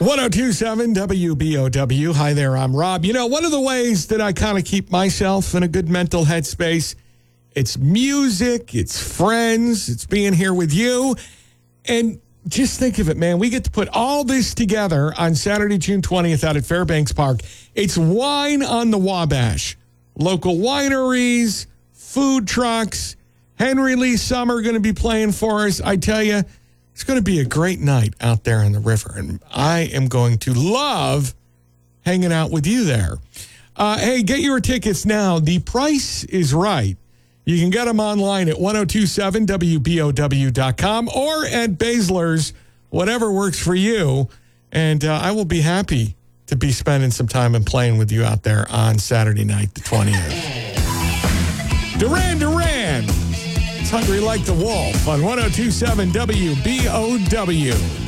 1027 WBOW. Hi there, I'm Rob. You know, one of the ways that I kind of keep myself in a good mental headspace, it's music, it's friends, it's being here with you. And just think of it, man. We get to put all this together on Saturday, June 20th out at Fairbanks Park. It's Wine on the Wabash. Local wineries, food trucks, Henry Lee Summer going to be playing for us. I tell you, it's going to be a great night out there in the river, and I am going to love hanging out with you there. Hey, get your tickets now. The price is right. You can get them online at 1027WBOW.com or at Baszler's, whatever works for you. And I will be happy to be spending some time and playing with you out there on Saturday night, the 20th. Duran. It's Hungry Like the Wolf on 1027 WBOW.